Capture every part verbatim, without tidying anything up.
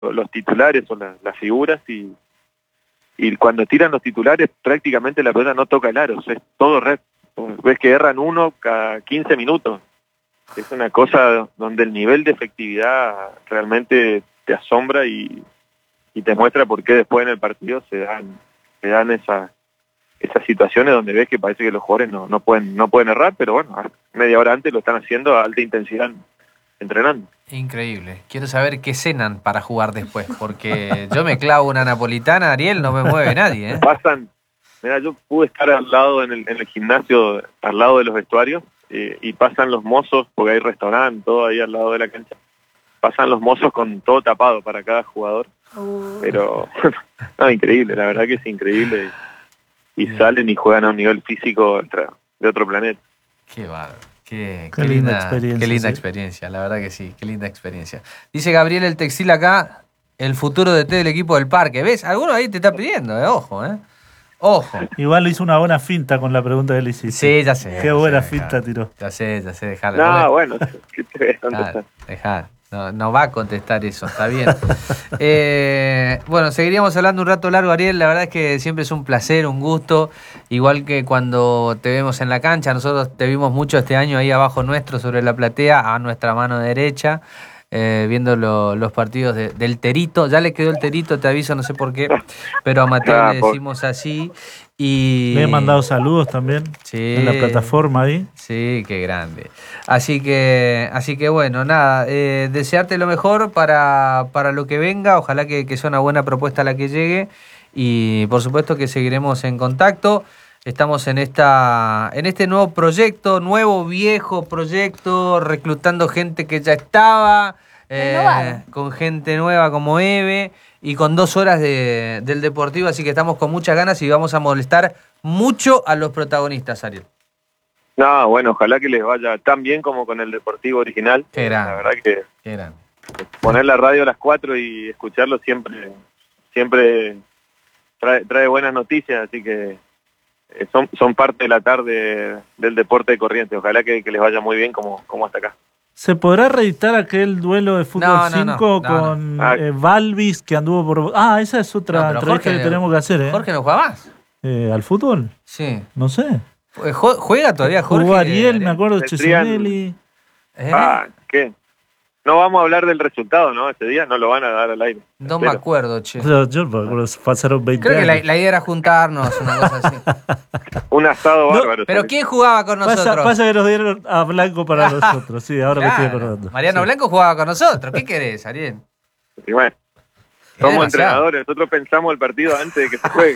los titulares son las, las figuras y, y cuando tiran los titulares prácticamente la pelota no toca el aro, o sea, es todo red. Ves que erran uno cada quince minutos. Es una cosa donde el nivel de efectividad realmente te asombra y, y te muestra por qué después en el partido se dan, se dan esas, esas situaciones donde ves que parece que los jugadores no, no, pueden, no pueden errar, pero bueno, media hora antes lo están haciendo a alta intensidad entrenando. Increíble. Quiero saber qué cenan para jugar después, porque yo me clavo una napolitana, Ariel, no me mueve nadie, ¿eh? Pasan, mira, yo pude estar al lado en el, en el gimnasio, al lado de los vestuarios, eh, y pasan los mozos, porque hay restaurante, todo ahí al lado de la cancha, pasan los mozos con todo tapado para cada jugador, uh. pero no, increíble, la verdad que es increíble, y, y salen y juegan a un nivel físico de otro planeta. Qué bárbaro. Qué, qué, qué linda, linda experiencia. Qué linda sí. experiencia, la verdad que sí, qué linda experiencia. Dice Gabriel el Textil acá, el futuro de té del equipo del Parque. ¿Ves? Alguno ahí te está pidiendo, eh, ojo, ¿eh? Ojo. Igual hizo una buena finta con la pregunta que le hiciste. Sí, ya sé. Qué ya buena sé, finta dejá, tiró. Ya sé, ya sé, dejarlo. No, no, bueno, ¿qué te voy a contestar? Dejá, no, no va a contestar eso, está bien. eh, bueno, seguiríamos hablando un rato largo, Ariel. La verdad es que siempre es un placer, un gusto. Igual que cuando te vemos en la cancha, nosotros te vimos mucho este año ahí abajo nuestro, sobre la platea, a nuestra mano derecha. Eh, viendo lo, los partidos de, del Terito. Ya le quedó el Terito, te aviso, no sé por qué, pero a Mateo ah, le decimos así. Y le he mandado saludos también sí, en la plataforma ahí. Sí, qué grande. Así que, así que bueno, nada, eh, desearte lo mejor para, para lo que venga. Ojalá que, que sea una buena propuesta la que llegue. Y por supuesto que seguiremos en contacto. Estamos en esta en este nuevo proyecto, nuevo, viejo proyecto, reclutando gente que ya estaba, eh, con gente nueva como Eve y con dos horas de, del Deportivo, así que estamos con muchas ganas y vamos a molestar mucho a los protagonistas, Ariel. No, bueno, ojalá que les vaya tan bien como con el Deportivo original. Qué grande. La verdad que Qué grande. Poner la radio a las cuatro y escucharlo siempre, siempre trae, trae buenas noticias, así que Son, son parte de la tarde del deporte de Corrientes. Ojalá que, que les vaya muy bien como, como hasta acá. ¿Se podrá reeditar aquel duelo de fútbol no, no, cinco no, no, con no. Eh, Balvis que anduvo por... Ah, esa es otra no, entrevista Jorge, que tenemos que hacer, ¿eh? ¿Jorge no juega más? Eh, ¿Al fútbol? Sí. No sé. ¿Juega todavía Jorge? Jugó Ariel, Ariel, me acuerdo, Tendrían... Chesinelli. ¿Eh? Ah, ¿qué? No vamos a hablar del resultado, ¿no? Ese día no lo van a dar al aire. No me acuerdo, che. Yo, yo me acuerdo, pasaron veinte Creo años. que la, la idea era juntarnos, una cosa así. Un asado no, bárbaro. ¿Pero quién jugaba con nosotros? Pasa, pasa que nos dieron a Blanco para nosotros, sí, ahora claro, me estoy acordando. Mariano sí. Blanco jugaba con nosotros, ¿qué querés, Ariel? Y bueno, somos entrenadores, nosotros pensamos el partido antes de que se juegue.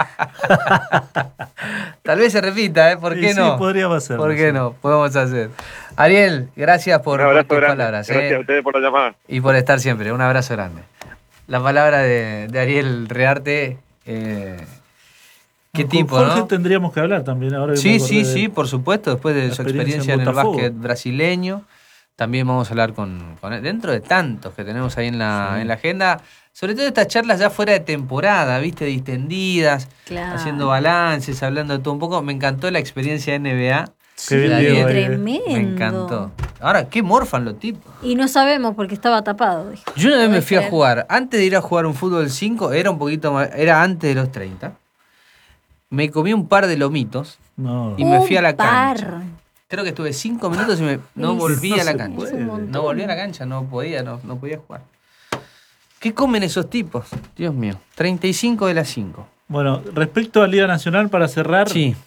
Tal vez se repita, ¿eh? ¿Por qué sí, no? Sí, podríamos hacerlo. ¿Por qué sí. no? Podemos hacer. Ariel, gracias por, Un abrazo por tus grande. palabras. Gracias ¿eh? a ustedes por la llamada. Y por estar siempre. Un abrazo grande. La palabra de, de Ariel Rearte. Eh, ¿Qué no, tipo, con Jorge no? tendríamos que hablar también. Ahora que sí, me sí, de sí, por supuesto. Después de su experiencia en, en el básquet brasileño. También vamos a hablar con, con él. Dentro de tantos que tenemos ahí en la, sí. en la agenda. Sobre todo estas charlas ya fuera de temporada, ¿viste? Distendidas, claro. haciendo balances, hablando de todo un poco. Me encantó la experiencia de N B A. Qué bien, Diego, tremendo. Me encantó. Ahora, ¿qué morfan los tipos? Y no sabemos porque estaba tapado. Dijo. Yo una vez me fui a jugar, antes de ir a jugar un fútbol cinco, era un poquito más, era antes de los treinta. Me comí un par de lomitos no. y me fui a la par. cancha. Creo que estuve cinco minutos y me, no volví no a la cancha. No volví a la cancha, no podía, no, no podía jugar. ¿Qué comen esos tipos? Dios mío. treinta y cinco de las cinco. Bueno, respecto a Liga Nacional, para cerrar. Sí.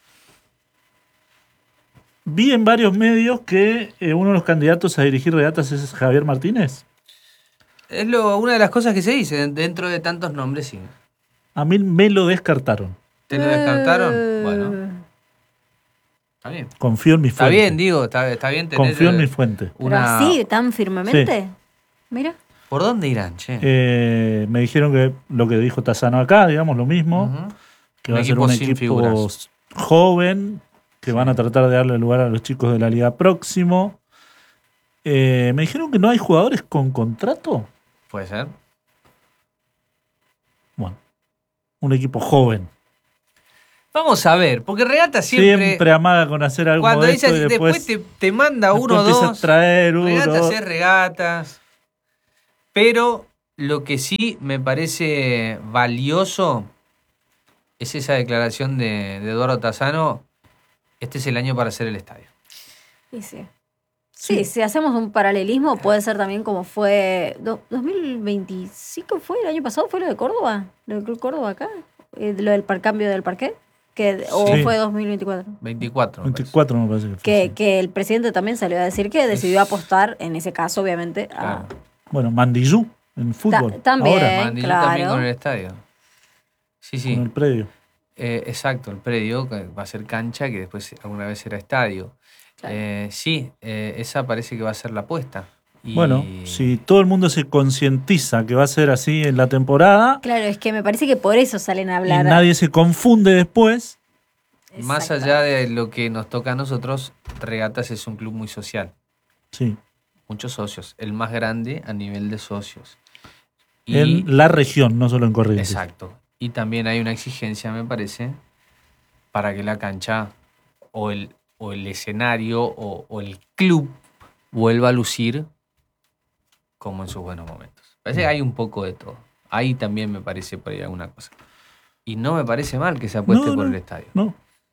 Vi en varios medios que eh, uno de los candidatos a dirigir regatas es Javier Martínez. Es lo, una de las cosas que se dice dentro de tantos nombres, sí. A mí me lo descartaron. ¿Te lo descartaron? Bueno. Está bien. Confío en mi fuente. Está bien, digo, está, está bien tener... Confío en mi fuente. Una... ¿Pero así, tan firmemente? Sí. Mira. ¿Por dónde irán, che? Eh, me dijeron que lo que dijo Tassano acá, digamos, lo mismo. Uh-huh. Que va a ser un equipo figuras. joven, que sí. van a tratar de darle lugar a los chicos de la liga próximo. Eh, me dijeron que no hay jugadores con contrato. Puede ser. Bueno, un equipo joven. Vamos a ver, porque Regata siempre... Siempre amaga con hacer algo cuando dice, y después, después te, te manda uno o dos. A traer uno. Regatas es regatas. Pero Lo que sí me parece valioso es esa declaración de, de Eduardo Tassano. Este es el año para hacer el estadio. Sí, sí. Sí, sí, si hacemos un paralelismo, puede ser también como fue... Do, ¿dos mil veinticinco fue? ¿El año pasado fue lo de Córdoba? ¿Lo del Club Córdoba acá? Eh, ¿Lo del par, cambio del parqué? Que, ¿O Sí. fue dos mil veinticuatro? veinticuatro. Me veinticuatro me parece que fue. Que, sí. que el presidente también salió a decir que decidió apostar, en ese caso, obviamente, a... Claro. Bueno, Mandillú en fútbol. Ta- también. Ahora, Mandillú claro. también con el estadio. Sí, sí. con el predio. Eh, exacto, el predio que va a ser cancha, que después alguna vez será estadio. Claro. Eh, sí, eh, esa parece que va a ser la apuesta. Y... Bueno, si todo el mundo se concientiza que va a ser así en la temporada Claro, es que me parece que por eso salen a hablar. y nadie se confunde después, Más allá de lo que nos toca a nosotros, Regatas es un club muy social. sí, Muchos socios. El más grande a nivel de socios. Y, en la región, no solo en Corrientes. exacto. Y también hay una exigencia, me parece, para que la cancha o el, o el escenario o, o el club vuelva a lucir como en sus buenos momentos. Parece que hay un poco de todo. Ahí también me parece por ahí alguna cosa. Y no me parece mal que se apueste No, por no, el estadio. No.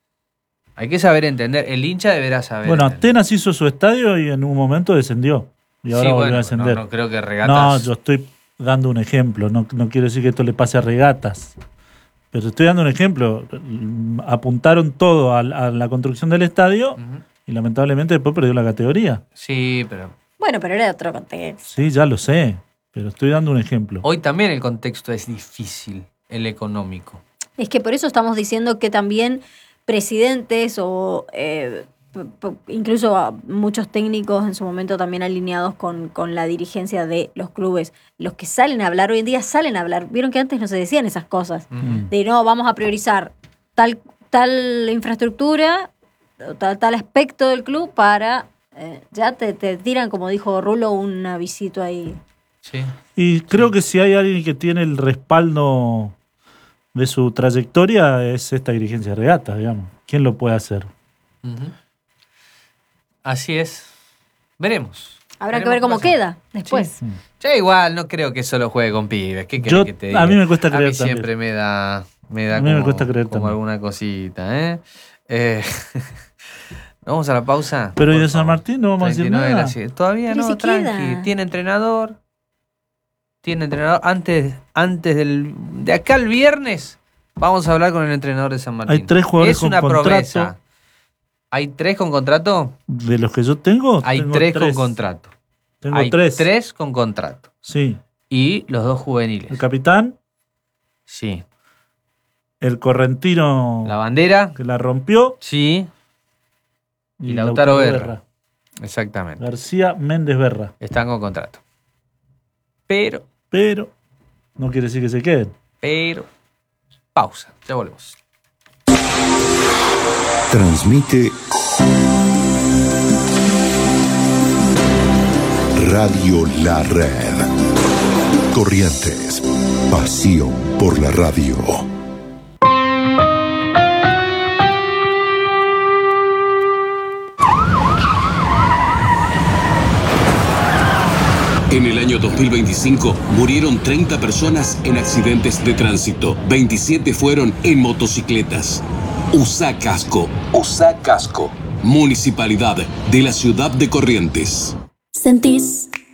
Hay que saber entender. El hincha deberá saber Bueno, entender. Atenas hizo su estadio y en un momento descendió. Y ahora Sí, volvió bueno, a ascender. No, no creo que No, Regatas... yo estoy dando un ejemplo. No, no quiero decir que esto le pase a Regatas. Pero estoy dando un ejemplo. Apuntaron todo a, a la construcción del estadio Ujú. y lamentablemente después perdió la categoría. Sí, pero Bueno, pero era otro contexto. Sí, ya lo sé. Pero estoy dando un ejemplo. hoy también el contexto es difícil, el económico. Es que por eso estamos diciendo que también presidentes o eh, p- p- incluso a muchos técnicos en su momento también alineados con, con la dirigencia de los clubes, los que salen a hablar, hoy en día salen a hablar. Vieron que antes no se decían esas cosas. Mm. De no, vamos a priorizar tal, tal infraestructura, o tal, tal aspecto del club para... eh, ya te, te tiran, como dijo Rulo, un avisito ahí. Sí. Y creo que si hay alguien que tiene el respaldo de su trayectoria es esta dirigencia de Regatas, digamos. ¿Quién lo puede hacer? Ujú. Así es. Veremos. Habrá que Veremos ver cómo qué pasa. queda después. Mm. Yo igual no creo que solo juegue con pibes. ¿Qué querés Yo- que te a diga? mí me cuesta creer A mí también. siempre me da, me da A mí me como, cuesta creer como también. alguna cosita, ¿eh? Eh, Vamos a la pausa. Pero ¿y por de San favor. Martín no vamos a decir treinta y nueve nada? las siete. Todavía Pero no, si tranqui. queda. Tiene entrenador. Tiene entrenador. Antes, antes del, de acá el viernes vamos a hablar con el entrenador de San Martín. Hay tres jugadores Es con una contrato. promesa. ¿Hay tres con contrato? De los que yo tengo, Hay tengo tres, con contrato. Tengo Hay tres. tres con contrato. Sí. Y los dos El juveniles. capitán, Sí. el correntino La bandera. que la rompió Sí. Y Lautaro Berra. Exactamente. García Méndez Berra. Están con contrato. Pero, Pero no quiere decir que se queden. pero. Pausa. Ya volvemos. Transmite Radio La Red. Corrientes. Pasión por la radio. En el año dos mil veinticinco murieron treinta personas en accidentes de tránsito. veintisiete fueron en motocicletas. Usa casco. Usa casco. Municipalidad de la ciudad de Corrientes. Sentís